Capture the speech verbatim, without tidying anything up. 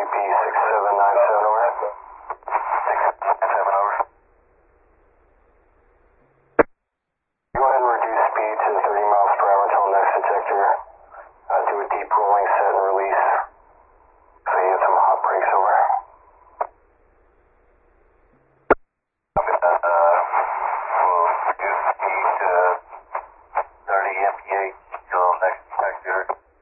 P six seven nine seven, over. six seven nine seven, over. Go ahead and reduce speed to thirty miles per hour until next detector. Uh, do a deep rolling set and release.